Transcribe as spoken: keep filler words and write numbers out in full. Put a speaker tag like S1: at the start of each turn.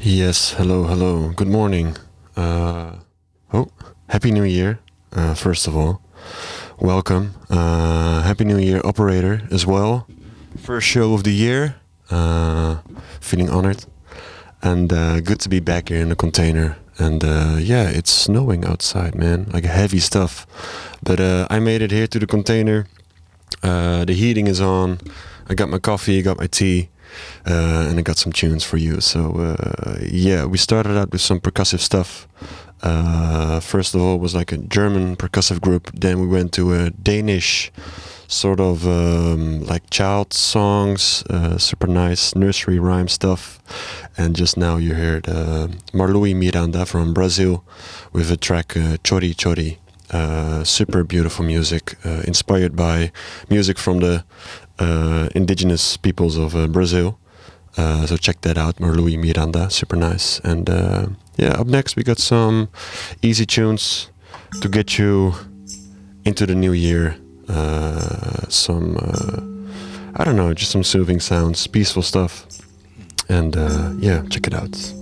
S1: Yes, hello, hello. Good morning. Uh, oh, Happy New Year, uh, first of all. Welcome. Uh, Happy New Year, operator, as well. First show of the year. Uh, feeling honored. And uh, good to be back here in the container. And uh, yeah, it's snowing outside, man. Like heavy stuff. But uh, I made it here to the container. Uh, the heating is on. I got my coffee, I got my tea. Uh, and I got some tunes for you. So uh, yeah, we started out with some percussive stuff. Uh, first of all, it was like a German percussive group. Then we went to a Danish sort of um, like child songs, uh, super nice nursery rhyme stuff. And just now you heard uh, Marlui Miranda from Brazil with a track uh, Chori Chori. Uh, super beautiful music, uh, inspired by music from the uh, indigenous peoples of uh, Brazil. Uh, so check that out, Marlui Miranda, super nice. And uh, yeah, up next we got some easy tunes to get you into the new year. Uh, some, uh, I don't know, just some soothing sounds, peaceful stuff. And uh, yeah, check it out.